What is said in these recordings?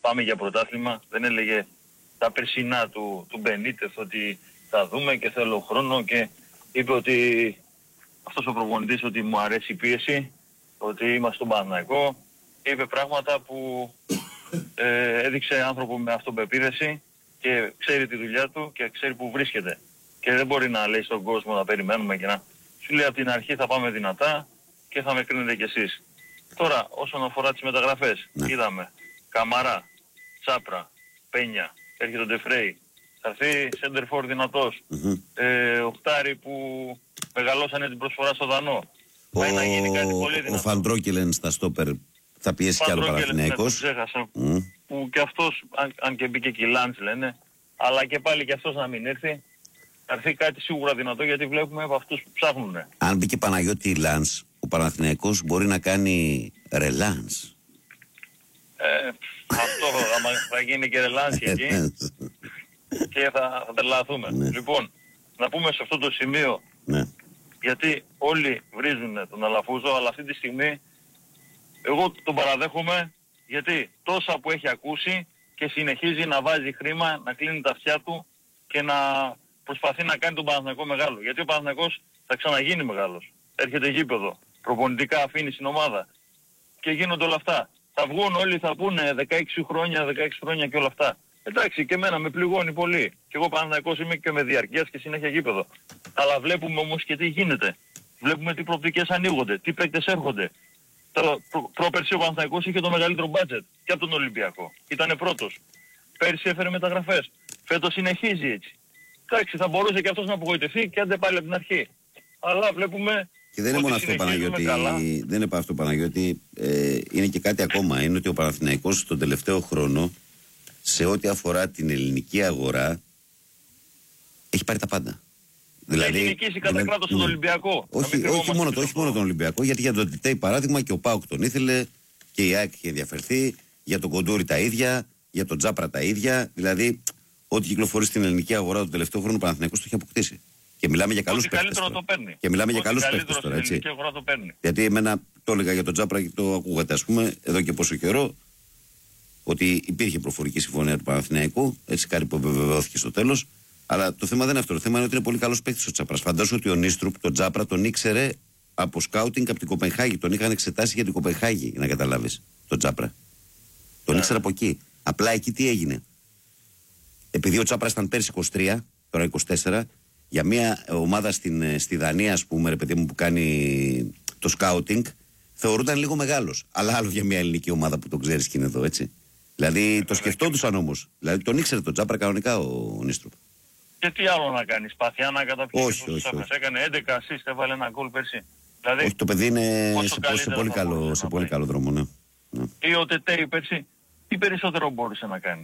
πάμε για πρωτάθλημα. Δεν έλεγε τα περσινά του Μπενίτεθ ότι θα δούμε και θέλω χρόνο, και είπε ότι αυτός ο προπονητής ότι μου αρέσει η πίεση, ότι είμαστε στον Παναθηναϊκό. Είπε πράγματα που έδειξε άνθρωπο με αυτοπεποίθηση και ξέρει τη δουλειά του και ξέρει που βρίσκεται. Και δεν μπορεί να λέει στον κόσμο να περιμένουμε και να σου λέει από την αρχή θα πάμε δυνατά και θα με κρίνετε κι εσείς. Τώρα όσον αφορά τις μεταγραφές, είδαμε Καμαρά, Τσάπρα, Πένια, έρχεται ο Ντεφρέι, θα έρθει σέντερφορ δυνατός, οχτάρι που μεγαλώσανε την προσφορά στο Δανό. Πάει να γίνει κάτι πολύ δυνατό. Ο Φαντρόκελεν στα στόπερ θα πιέσει κι άλλο Παναθηναϊκός. Ξέχασα. Που κι αυτός, αν και μπήκε και η Λάντς λένε, αλλά και πάλι κι αυτός να μην έρθει, θα έρθει κάτι σίγουρα δυνατό, γιατί βλέπουμε από αυτούς που ψάχνουν. Αν μπήκε Παναγιώτη η Λάντς, ο Παναθηναϊκός μπορεί να κάνει ρελάνς. Αυτό θα γίνει και ρελάνς εκεί και θα τρελαθούμε. Λοιπόν, να πούμε σε αυτό το σημείο, γιατί όλοι βρίζουν τον Αλαφούζο, αλλά αυτή τη στιγμή εγώ τον παραδέχομαι, γιατί τόσα που έχει ακούσει και συνεχίζει να βάζει χρήμα, να κλείνει τα αυτιά του και να προσπαθεί να κάνει τον Παναθηναϊκό μεγάλο. Γιατί ο Παναθηναϊκός θα ξαναγίνει μεγάλος. Έρχεται γήπεδο, προπονητικά αφήνει στην ομάδα και γίνονται όλα αυτά. Θα βγουν όλοι, θα πούνε 16 χρόνια και όλα αυτά. Εντάξει, και εμένα με πληγώνει πολύ. Και εγώ Παναθηναϊκός είμαι και με διαρκείας και συνέχεια γήπεδο. Αλλά βλέπουμε όμως και τι γίνεται. Βλέπουμε τι προοπτικές ανοίγονται, τι παίκτες έρχονται. Πρόπερσι ο Παναθηναϊκός είχε το μεγαλύτερο μπάτζετ και από τον Ολυμπιακό. Ήτανε πρώτος. Πέρσι έφερε μεταγραφές. Φέτος συνεχίζει έτσι. Εντάξει, θα μπορούσε και αυτός να απογοητευτεί και άντε πάλι από την αρχή. Αλλά βλέπουμε. Και δεν είναι μόνο αυτό, Παναγιώτη. Δεν είναι αυτό, Παναγιώτη. Είναι και κάτι ακόμα. Είναι ότι ο Παναθηναϊκός τον τελευταίο χρόνο, σε ό,τι αφορά την ελληνική αγορά, έχει πάρει τα πάντα. Δηλαδή, έχει νικήσει κατά κράτος τον Ολυμπιακό. Όχι μόνο τον Ολυμπιακό, γιατί για τον Τιτέι παράδειγμα και ο ΠΑΟΚ τον ήθελε και η ΑΕΚ είχε ενδιαφερθεί, για τον Κοντούρη τα ίδια, για τον Τζάπρα τα ίδια. Δηλαδή, ό,τι κυκλοφορεί στην ελληνική αγορά τον τελευταίο χρόνο ο Παναθηναϊκός το έχει αποκτήσει. Και μιλάμε για καλούς παίκτες. Και μιλάμε για καλούς παίκτες τώρα, έτσι. Γιατί εμένα το έλεγα για τον Τζάπρα και το ακούγατε, ας πούμε, εδώ και πόσο καιρό, ότι υπήρχε προφορική συμφωνία του Παναθηναϊκού, έτσι κάτι που επιβεβαιώθηκε στο τέλος. Αλλά το θέμα δεν είναι αυτό. Το θέμα είναι ότι είναι πολύ καλός παίκτης ο Τσάπρας. Φαντάζομαι ότι ο Νίστρουπ τον Τζάπρα τον ήξερε από σκάουτινγκ από την Κοπενχάγη. Τον είχαν εξετάσει για την Κοπενχάγη, για να καταλάβεις. Τον Τζάπρα. Τον ήξερε από εκεί. Απλά εκεί τι έγινε. Επειδή ο Τσάπρας ήταν πέρσι 23, τώρα 24, για μια ομάδα στη Δανία, ας πούμε, ρε παιδί μου, που κάνει το σκάουτινγκ, θεωρούνταν λίγο μεγάλος. Αλλά άλλο για μια ελληνική ομάδα που τον ξέρεις και είναι εδώ, έτσι. Δηλαδή το σκεφτόντουσαν όμως. Δηλαδή τον ήξερε τον Τζάπρα κανονικά ο Νίστρουπ. Και τι άλλο να κάνει, Σπαθιά να καταπιέσει. Όχι. Έκανε 11 assist, έβαλε ένα γκολ πέρσι. Δηλαδή, όχι, το παιδί είναι σε πολύ καλό δρόμο, ναι. Ή ο Τετέι πέρσι, τι περισσότερο μπορούσε να κάνει.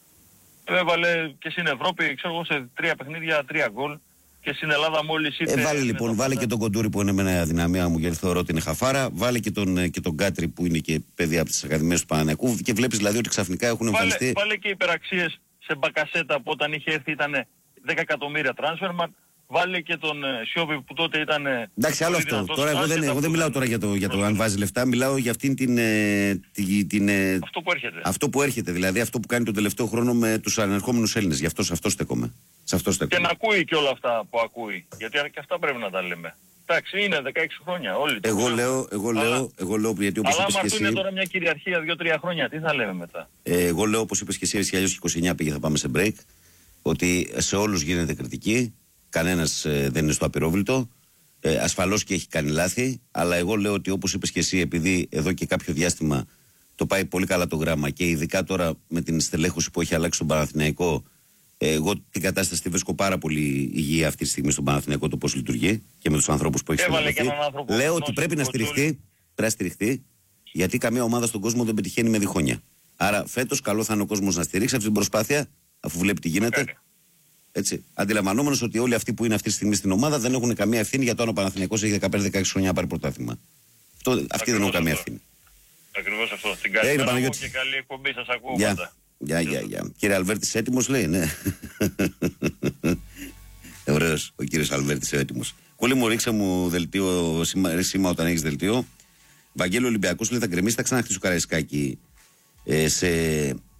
Έβαλε και στην Ευρώπη, ξέρω εγώ, σε 3 παιχνίδια 3 γκολ. Και στην Ελλάδα μόλις ήρθε. Βάλε λοιπόν, βάλε και τον Κοντούρη που είναι με μια αδυναμία μου, γιατί θεωρώ ότι είναι χαφάρα. Βάλε και τον Κάτρι που είναι και παιδί από τις Ακαδημίες του Παναθηναϊκού. Και βλέπεις δηλαδή ότι ξαφνικά έχουν εμφανιστεί. Βάλε και υπεραξίες σε Μπακασέτα που όταν είχε έρθει ήταν 10 εκατομμύρια transfer. Βάλε και τον Σιώβη που τότε ήταν. Εντάξει, άλλο αυτό. Τώρα εγώ δεν μιλάω τώρα για το αν βάζει λεφτά, μιλάω για αυτήν την. Αυτό που έρχεται. Δηλαδή αυτό που κάνει τον τελευταίο χρόνο με τους ανερχόμενους Έλληνες. Γι' αυτό σε αυτό στέκομαι. Και να ακούει και όλα αυτά που ακούει. Γιατί και αυτά πρέπει να τα λέμε. Εντάξει, είναι 16 χρόνια όλοι. Εγώ λέω γιατί όπως είπες και εσύ. Αλλά είναι τώρα μια κυριαρχία 2-3 χρόνια, τι θα λέμε μετά. Εγώ λέω όπως είπες και εσύ, και αλλιώς 29 πήγε, θα πάμε σε break. Ότι σε όλους γίνεται κριτική. Κανένας δεν είναι στο απειρόβλητο. Ασφαλώς και έχει κάνει λάθη. Αλλά εγώ λέω ότι όπως είπες και εσύ, επειδή εδώ και κάποιο διάστημα το πάει πολύ καλά το γράμμα και ειδικά τώρα με την στελέχωση που έχει αλλάξει τον Παναθηναϊκό. Εγώ την κατάσταση τη βρίσκω πάρα πολύ υγιή αυτή τη στιγμή στον Παναθηναϊκό, το πώς λειτουργεί και με τους ανθρώπους που έχει συνεργαστεί. Λέω ότι πρέπει να στηριχθεί, γιατί καμία ομάδα στον κόσμο δεν πετυχαίνει με διχόνια. Άρα φέτος καλό θα είναι ο κόσμος να στηρίξει αυτή την προσπάθεια, αφού βλέπει τι γίνεται. Έτσι. Αντιλαμβανόμενος ότι όλοι αυτοί που είναι αυτή τη στιγμή στην ομάδα δεν έχουν καμία ευθύνη για το αν ο Παναθηναϊκός έχει 15-16 χρόνια να πάρει πρωτάθλημα. Αυτοί δεν έχουν καμία ευθύνη. Ακριβώς αυτό. Την καλημέρα μου και καλή εκπομπή, σας ακούω πάντα. Γεια. Κύριε Αλβέρτης έτοιμος, λέει, ναι. Ωραίος ο κύριος Αλβέρτης έτοιμος. Κόλλη μου, ρίξε μου δελτίο σήμα όταν έχεις δελτίο. Βαγγέλη Ολυμπιακός, λέει, θα γκρεμίσει, θα ξαναχτίσει ο Καραϊσκάκη σε